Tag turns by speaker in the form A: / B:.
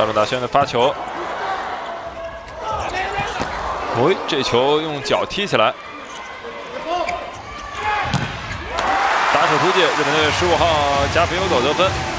A: 大冢大宣的发球，这球用脚踢起来。打手突进，日本队15号加菲欧斗得分。